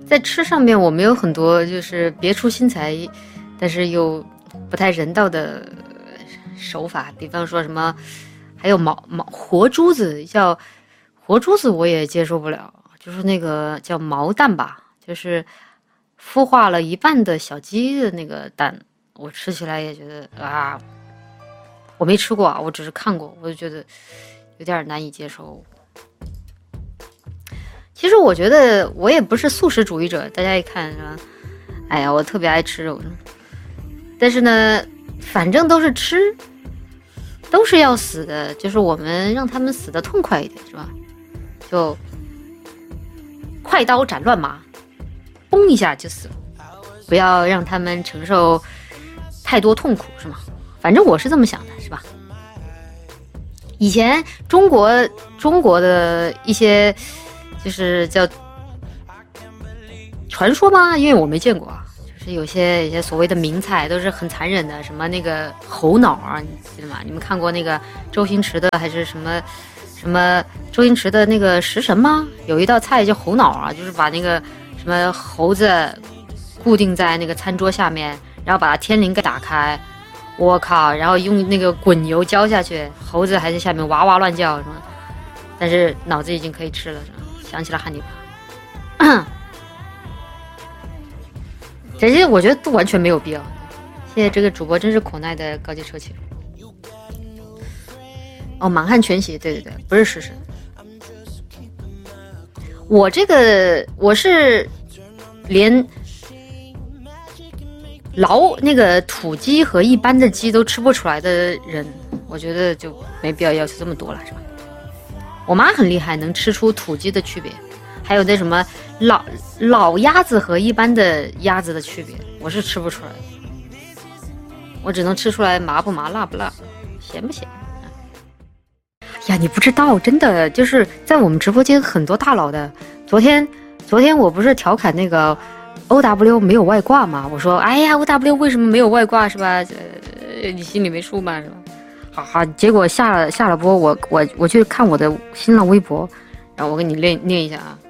在吃上面我们有很多就是别出心裁，但是又不太人道的手法，比方说什么，还有活珠子，叫活珠子我也接受不了，就是那个叫毛蛋吧，就是孵化了一半的小鸡的那个蛋，我吃起来也觉得啊，我没吃过啊，我只是看过，我就觉得有点难以接受。其实我觉得我也不是素食主义者，大家一看是吧？哎呀，我特别爱吃肉，但是呢，反正都是吃，都是要死的，就是我们让他们死得痛快一点，是吧？就快刀斩乱麻，嘣一下就死了，不要让他们承受太多痛苦，是吗？反正我是这么想的，是吧？以前中国的一些就是叫传说吗？因为我没见过啊，就是有些所谓的名菜都是很残忍的，什么那个猴脑啊，你记得吗？你们看过那个周星驰的还是什么周星驰的那个食神吗？有一道菜叫猴脑啊，就是把那个什么猴子固定在那个餐桌下面，然后把天灵盖打开，我靠，然后用那个滚油浇下去，猴子还在下面哇哇乱叫什么，但是脑子已经可以吃了，是吧？想起了汉尼拔。这些我觉得都完全没有必要。谢谢这个主播真是口奈的高级车企。哦，满汉全席，对对对，不是食神。我是连那个土鸡和一般的鸡都吃不出来的人，我觉得就没必要要求这么多了，是吧？我妈很厉害，能吃出土鸡的区别，还有那什么老鸭子和一般的鸭子的区别，我是吃不出来的。我只能吃出来麻不麻、辣不辣、咸不咸。呀，你不知道，真的就是在我们直播间很多大佬的。昨天我不是调侃那个 OW 没有外挂吗？我说，哎呀 ，OW 为什么没有外挂是吧？你心里没数吗？是吧？好，结果下了播，我去看我的新浪微博，然后我给你念一下啊。